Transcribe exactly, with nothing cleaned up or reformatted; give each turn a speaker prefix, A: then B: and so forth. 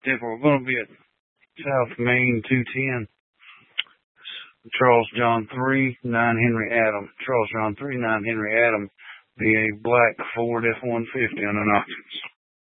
A: Denver. We're going to be at South Main two ten. Charles John three, nine Henry Adam. Charles John three, nine Henry Adam. B A black Ford F one fifty on an auction.